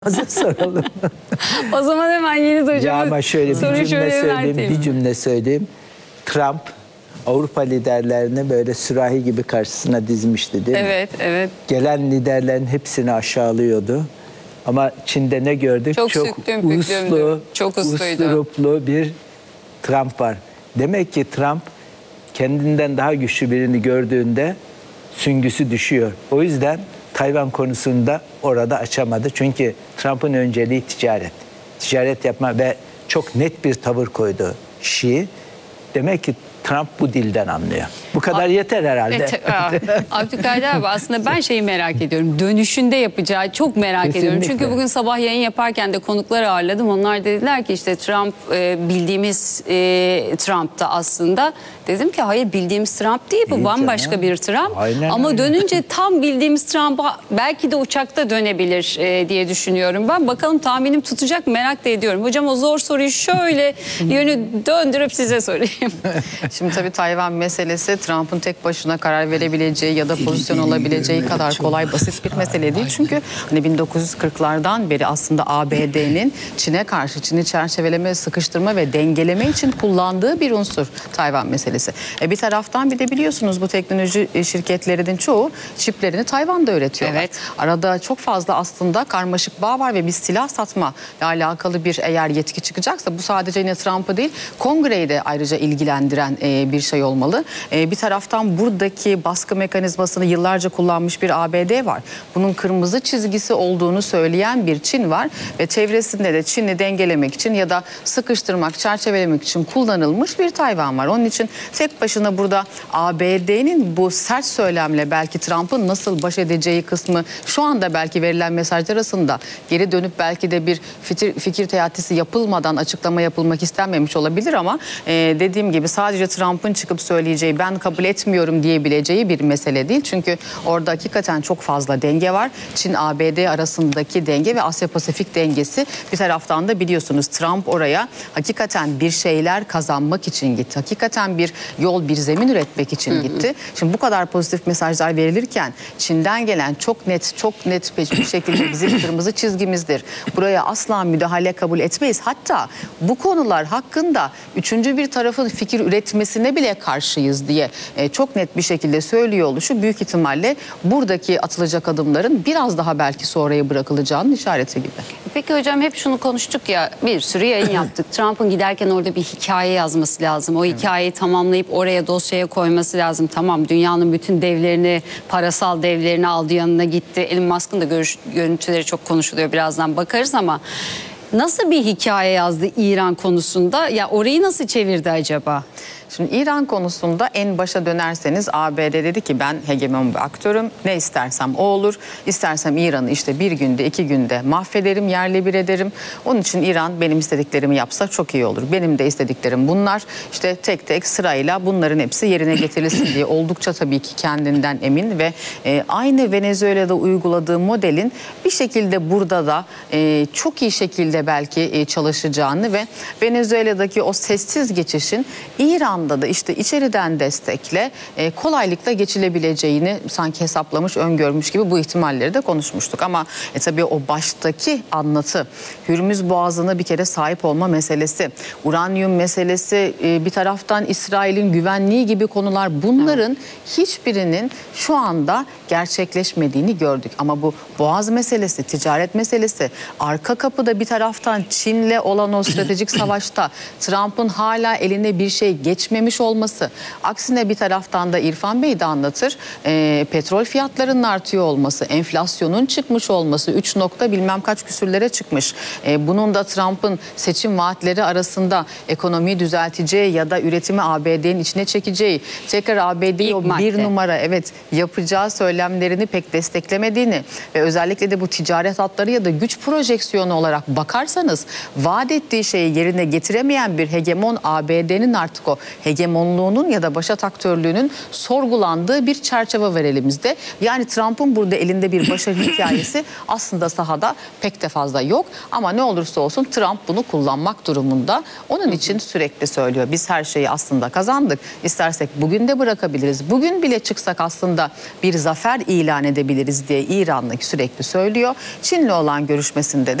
soralım. O zaman hemen Yeliz Ya hocama ama şöyle bir cümle söyleyeyim. Trump Avrupa liderlerini böyle sürahi gibi karşısına dizmişti, değil mi? Evet, evet. Gelen liderlerin hepsini aşağılıyordu. Ama Çin'de ne gördük? Çok süklüm püklümdü. Çok usluydu. usturuplu bir Trump var. Demek ki Trump kendinden daha güçlü birini gördüğünde süngüsü düşüyor. O yüzden Tayvan konusunda orada açamadı. Çünkü Trump'ın önceliği ticaret. Ticaret yapma ve çok net bir tavır koydu Xi. Demek ki Trump bu dilden anlıyor. Bu kadar yeter herhalde. Abdülkadir abi, aslında ben şeyi merak ediyorum. Dönüşünde yapacağı çok merak ediyorum. Çünkü bugün sabah yayın yaparken de konuklar ağırladım. Onlar dediler ki işte Trump bildiğimiz Trump'ta aslında. Dedim ki hayır, bildiğimiz Trump değil bu. Değil bambaşka canım. bir Trump. Aynen ama öyle. dönünce tam bildiğimiz Trump'a belki de uçakta dönebilir diye düşünüyorum ben. Bakalım tahminim tutacak mı, merak da ediyorum. Hocam o zor soruyu şöyle yönü döndürüp size sorayım. Şimdi tabii Tayvan meselesi Trump'ın tek başına karar verebileceği ya da pozisyon alabileceği kadar kolay, basit bir mesele değil. Çünkü hani 1940'lardan beri aslında ABD'nin Çin'e karşı Çin'i çerçeveleme, sıkıştırma ve dengeleme için kullandığı bir unsur Tayvan meselesi. Bir taraftan bir de biliyorsunuz bu teknoloji şirketlerinin çoğu çiplerini Tayvan'da üretiyorlar. Evet. Arada çok fazla aslında karmaşık bağ var ve bir silah satma ile alakalı bir eğer yetki çıkacaksa bu sadece yine Trump'ı değil Kongre'yi de ayrıca ilgilendiren bir şey olmalı. Bir taraftan buradaki baskı mekanizmasını yıllarca kullanmış bir ABD var. Bunun kırmızı çizgisi olduğunu söyleyen bir Çin var ve çevresinde de Çin'i dengelemek için ya da sıkıştırmak, çerçevelemek için kullanılmış bir Tayvan var. Onun için tek başına burada ABD'nin bu sert söylemle belki Trump'ın nasıl baş edeceği kısmı şu anda belki verilen mesajlar arasında geri dönüp belki de bir fikir teatisi yapılmadan açıklama yapılmak istenmemiş olabilir ama dediğim gibi sadece Trump'ın çıkıp söyleyeceği, ben kabul etmiyorum diyebileceği bir mesele değil. Çünkü orada hakikaten çok fazla denge var. Çin-ABD arasındaki denge ve Asya-Pasifik dengesi. Bir taraftan da biliyorsunuz Trump oraya hakikaten bir şeyler kazanmak için gitti. Hakikaten bir yol, bir zemin üretmek için gitti. Şimdi bu kadar pozitif mesajlar verilirken Çin'den gelen çok net bir şekilde bizim kırmızı çizgimizdir. Buraya asla müdahale kabul etmeyiz. Hatta bu konular hakkında üçüncü bir tarafın fikir üretmesine bile karşıyız diye çok net bir şekilde söylüyor oluşu büyük ihtimalle buradaki atılacak adımların biraz daha belki sonraya bırakılacağının işareti gibi. Peki hocam, hep şunu konuştuk ya, bir sürü yayın yaptık. Trump'ın giderken orada bir hikaye yazması lazım. O hikayeyi tamamlayıp oraya dosyaya koyması lazım. Tamam, dünyanın bütün devlerini, parasal devlerini aldı yanına gitti. Elon Musk'ın da görüntüleri çok konuşuluyor, birazdan bakarız ama nasıl bir hikaye yazdı İran konusunda? Ya orayı nasıl çevirdi acaba? Şimdi İran konusunda en başa dönerseniz ABD dedi ki ben hegemon bir aktörüm. Ne istersem o olur. İstersem İran'ı işte bir günde, 2 günde mahvederim, yerle bir ederim. Onun için İran benim istediklerimi yapsa çok iyi olur. Benim de istediklerim bunlar. İşte tek tek sırayla bunların hepsi yerine getirilsin diye oldukça tabii ki kendinden emin ve aynı Venezuela'da uyguladığı modelin bir şekilde burada da çok iyi şekilde belki çalışacağını ve Venezuela'daki o sessiz geçişin İran'da da işte içeriden destekle kolaylıkla geçilebileceğini sanki hesaplamış, öngörmüş gibi bu ihtimalleri de konuşmuştuk. Ama tabii o baştaki anlatı, Hürmüz Boğazı'na bir kere sahip olma meselesi, uranyum meselesi, bir taraftan İsrail'in güvenliği gibi konular, bunların hiçbirinin şu anda gerçekleşmediğini gördük. Ama bu Boğaz meselesi, ticaret meselesi, arka kapıda bir taraftan Çin'le olan o stratejik savaşta Trump'ın hala eline bir şey geçmemiş olması. Aksine bir taraftan da İrfan Bey de anlatır. Petrol fiyatlarının artıyor olması, enflasyonun çıkmış olması, 3 nokta bilmem kaç küsürlere çıkmış. Bunun da Trump'ın seçim vaatleri arasında ekonomiyi düzelteceği ya da üretimi ABD'nin içine çekeceği, tekrar ABD'yi o bir numara yapacağı söylemlerini pek desteklemediğini ve özellikle de bu ticaret hatları ya da güç projeksiyonu olarak bakarsanız vaat ettiği şeyi yerine getiremeyen bir hegemon ABD'nin artık Moskova hegemonluğunun ya da başat aktörlüğünün sorgulandığı bir çerçeve var elimizde. Yani Trump'ın burada elinde bir başarı hikayesi aslında sahada pek de fazla yok. Ama ne olursa olsun Trump bunu kullanmak durumunda. Onun için sürekli söylüyor. Biz her şeyi aslında kazandık. İstersek bugün de bırakabiliriz. Bugün bile çıksak aslında bir zafer ilan edebiliriz diye İran'daki sürekli söylüyor. Çin'le olan görüşmesinde de